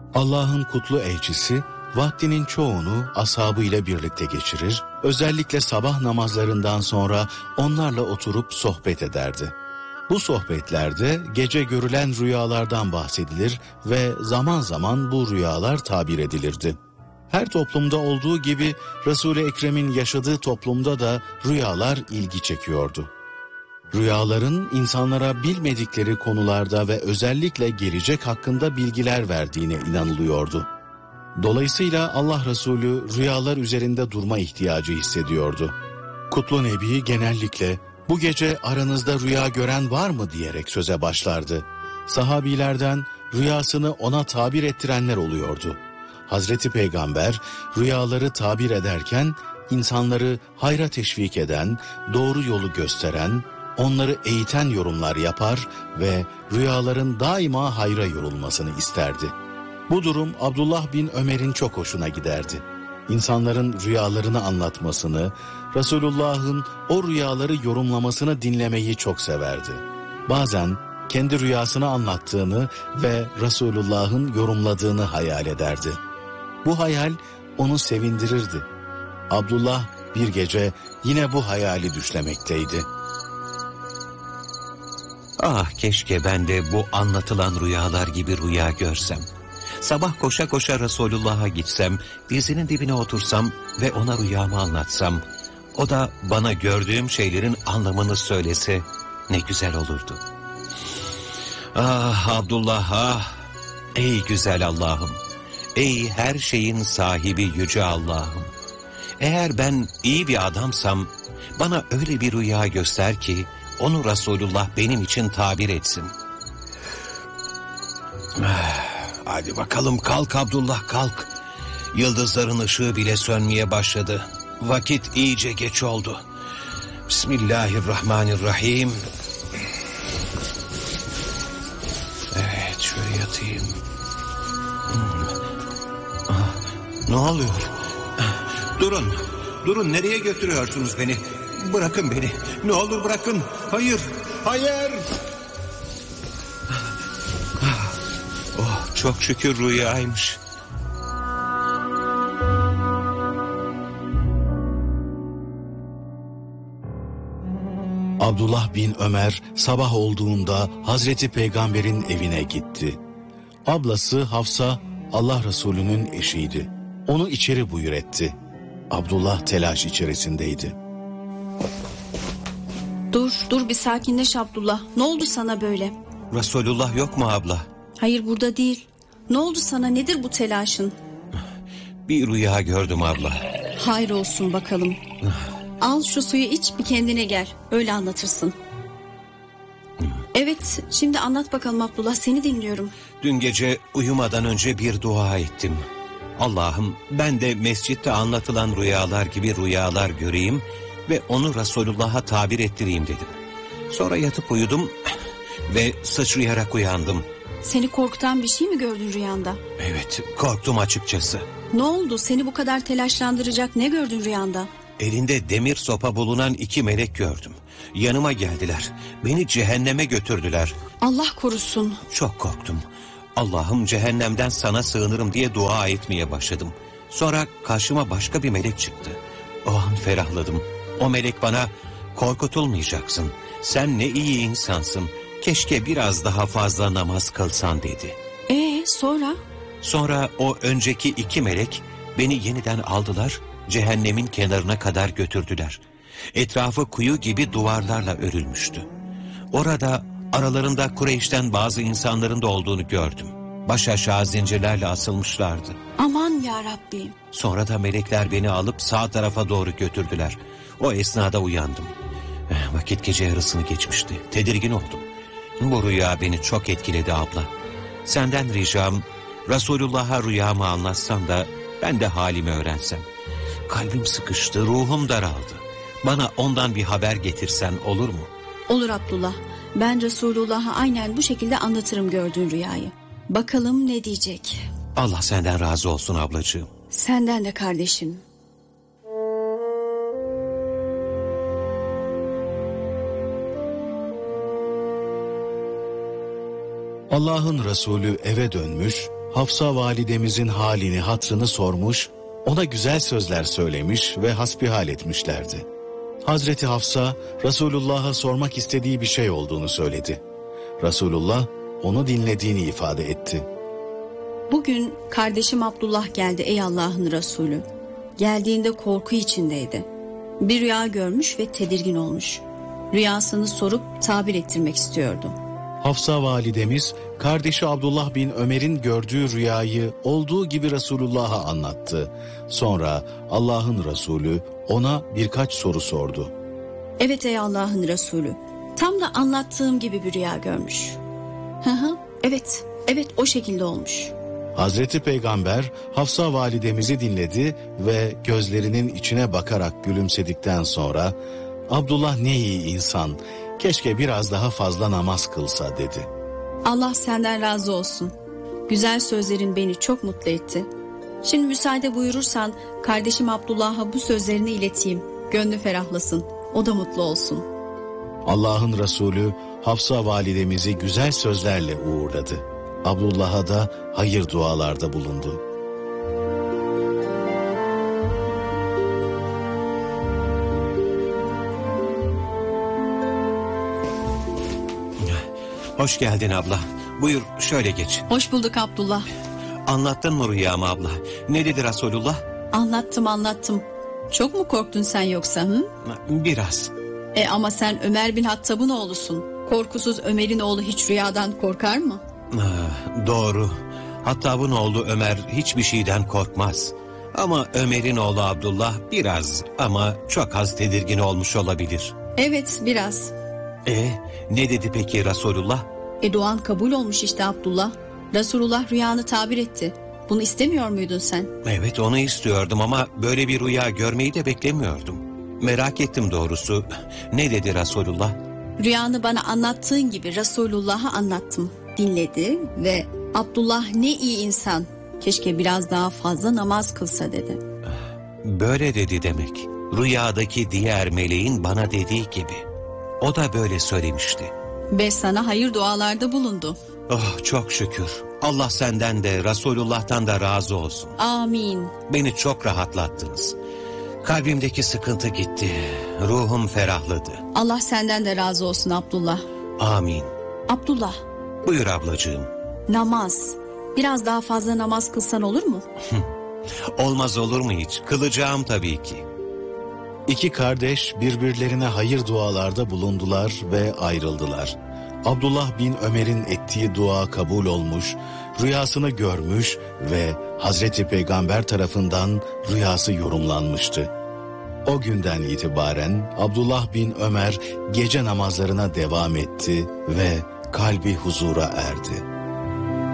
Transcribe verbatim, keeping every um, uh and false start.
Allah'ın kutlu elçisi vaktinin çoğunu ashabıyla birlikte geçirir, özellikle sabah namazlarından sonra onlarla oturup sohbet ederdi. Bu sohbetlerde gece görülen rüyalardan bahsedilir ve zaman zaman bu rüyalar tabir edilirdi. Her toplumda olduğu gibi Resul-i Ekrem'in yaşadığı toplumda da rüyalar ilgi çekiyordu. Rüyaların insanlara bilmedikleri konularda ve özellikle gelecek hakkında bilgiler verdiğine inanılıyordu. Dolayısıyla Allah Resulü rüyalar üzerinde durma ihtiyacı hissediyordu. Kutlu Nebi genellikle "Bu gece aranızda rüya gören var mı?" diyerek söze başlardı. Sahabilerden rüyasını ona tabir ettirenler oluyordu. Hazreti Peygamber rüyaları tabir ederken insanları hayra teşvik eden, doğru yolu gösteren, onları eğiten yorumlar yapar ve rüyaların daima hayra yorulmasını isterdi. Bu durum Abdullah bin Ömer'in çok hoşuna giderdi. İnsanların rüyalarını anlatmasını, Resulullah'ın o rüyaları yorumlamasını dinlemeyi çok severdi. Bazen kendi rüyasını anlattığını ve Resulullah'ın yorumladığını hayal ederdi. Bu hayal onu sevindirirdi. Abdullah bir gece yine bu hayali düşlemekteydi. Ah, keşke ben de bu anlatılan rüyalar gibi rüya görsem. Sabah koşa koşa Resulullah'a gitsem, dizinin dibine otursam ve ona rüyamı anlatsam, o da bana gördüğüm şeylerin anlamını söylese ne güzel olurdu. Ah Abdullah, ah! Ey güzel Allah'ım! Ey her şeyin sahibi yüce Allah'ım! Eğer ben iyi bir adamsam, bana öyle bir rüya göster ki, onu Resulullah benim için tabir etsin. Hadi bakalım, kalk Abdullah, kalk. Yıldızların ışığı bile sönmeye başladı. Vakit iyice geç oldu. Bismillahirrahmanirrahim. Evet, şöyle yatayım. Hmm. Ah, ne oluyor? Durun, durun, nereye götürüyorsunuz beni? Bırakın beni, ne olur bırakın. Hayır, hayır. Oh, çok şükür rüyaymış. Abdullah bin Ömer sabah olduğunda Hazreti Peygamber'in evine gitti. Ablası Hafsa Allah Resulü'nün eşiydi. Onu içeri buyur etti. Abdullah telaş içerisindeydi. Dur, dur bir sakinleş Abdullah. Ne oldu sana böyle? Resulullah yok mu abla? Hayır, burada değil. Ne oldu sana, nedir bu telaşın? Bir rüya gördüm abla. Hayır olsun bakalım. Al şu suyu iç, bir kendine gel. Öyle anlatırsın. Evet, şimdi anlat bakalım Abdullah, seni dinliyorum. Dün gece uyumadan önce bir dua ettim. Allah'ım, ben de mescitte anlatılan rüyalar gibi rüyalar göreyim ve onu Resulullah'a tabir ettireyim dedim. Sonra yatıp uyudum ve sıçrayarak uyandım. Seni korkutan bir şey mi gördün rüyanda? Evet, korktum açıkçası. Ne oldu, seni bu kadar telaşlandıracak ne gördün rüyanda? Elinde demir sopa bulunan iki melek gördüm. Yanıma geldiler. Beni cehenneme götürdüler. Allah korusun. Çok korktum. Allah'ım, cehennemden sana sığınırım diye dua etmeye başladım. Sonra karşıma başka bir melek çıktı. O an ferahladım. O melek bana, korkutulmayacaksın. Sen ne iyi insansın. Keşke biraz daha fazla namaz kılsan dedi. Ee sonra? Sonra o önceki iki melek beni yeniden aldılar, cehennemin kenarına kadar götürdüler. Etrafı kuyu gibi duvarlarla örülmüştü. Orada aralarında Kureyş'ten bazı insanların da olduğunu gördüm. Baş aşağı zincirlerle asılmışlardı. Aman ya Rabbi. Sonra da melekler beni alıp sağ tarafa doğru götürdüler. O esnada uyandım. Vakit gece yarısını geçmişti. Tedirgin oldum. Bu rüya beni çok etkiledi abla. Senden ricam, Resulullah'a rüyamı anlatsam da ben de halimi öğrensem. Kalbim sıkıştı, ruhum daraldı. Bana ondan bir haber getirsen olur mu? Olur Abdullah. Ben Resulullah'a aynen bu şekilde anlatırım gördüğün rüyayı. Bakalım ne diyecek? Allah senden razı olsun ablacığım. Senden de kardeşim. Allah'ın Resulü eve dönmüş, Hafsa validemizin halini hatrını sormuş, ona güzel sözler söylemiş ve hasbihal etmişlerdi. Hazreti Hafsa Resulullah'a sormak istediği bir şey olduğunu söyledi. Resulullah onu dinlediğini ifade etti. Bugün kardeşim Abdullah geldi ey Allah'ın Resulü. Geldiğinde korku içindeydi. Bir rüya görmüş ve tedirgin olmuş. Rüyasını sorup tabir ettirmek istiyordu. Hafsa validemiz kardeşi Abdullah bin Ömer'in gördüğü rüyayı olduğu gibi Resulullah'a anlattı. Sonra Allah'ın Resulü ona birkaç soru sordu. Evet ey Allah'ın Resulü, tam da anlattığım gibi bir rüya görmüş. Hı hı, evet, evet o şekilde olmuş. Hazreti Peygamber Hafsa validemizi dinledi ve gözlerinin içine bakarak gülümsedikten sonra Abdullah ne iyi insan, keşke biraz daha fazla namaz kılsa dedi. Allah senden razı olsun. Güzel sözlerin beni çok mutlu etti. Şimdi müsaade buyurursan kardeşim Abdullah'a bu sözlerini ileteyim. Gönlü ferahlasın, o da mutlu olsun. Allah'ın Resulü Hafsa validemizi güzel sözlerle uğurladı. Abdullah'a da hayır dualarda bulundu. Hoş geldin abla. Buyur şöyle geç. Hoş bulduk Abdullah. Anlattın mı rüyamı abla? Ne dedi Resulullah? Anlattım anlattım. Çok mu korktun sen yoksa? Hı? Biraz. E ama sen Ömer bin Hattab'ın oğlusun. Korkusuz Ömer'in oğlu hiç rüyadan korkar mı? Ah, doğru. Hattab'ın oğlu Ömer hiçbir şeyden korkmaz. Ama Ömer'in oğlu Abdullah biraz ama çok az tedirgin olmuş olabilir. Evet biraz. E ne dedi peki Resulullah? E duan kabul olmuş işte Abdullah. Resulullah rüyanı tabir etti. Bunu istemiyor muydun sen? Evet onu istiyordum ama böyle bir rüya görmeyi de beklemiyordum. Merak ettim doğrusu. Ne dedi Resulullah? Rüyanı bana anlattığın gibi Resulullah'a anlattım. Dinledi ve Abdullah ne iyi insan. Keşke biraz daha fazla namaz kılsa dedi. Böyle dedi demek. Rüyadaki diğer meleğin bana dediği gibi. O da böyle söylemişti. Ve sana hayır dualarda bulundu. Oh çok şükür. Allah senden de Resulullah'tan da razı olsun. Amin. Beni çok rahatlattınız. Kalbimdeki sıkıntı gitti. Ruhum ferahladı. Allah senden de razı olsun Abdullah. Amin. Abdullah. Buyur ablacığım. Namaz. Biraz daha fazla namaz kılsan olur mu? Olmaz olur mu hiç? Kılacağım tabii ki. İki kardeş birbirlerine hayır dualarda bulundular ve ayrıldılar. Abdullah bin Ömer'in ettiği dua kabul olmuş, rüyasını görmüş ve Hazreti Peygamber tarafından rüyası yorumlanmıştı. O günden itibaren Abdullah bin Ömer gece namazlarına devam etti ve kalbi huzura erdi.